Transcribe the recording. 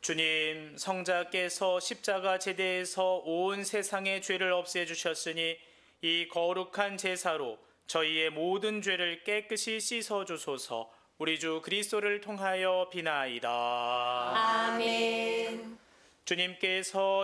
주님, 성자께서 십자가 제대에서 온 세상의 죄를 없애주셨으니 이 거룩한 제사로 저희의 모든 죄를 깨끗이 씻어주소서. 우리 주 그리스도를 통하여 비나이다. 아멘. 주님께서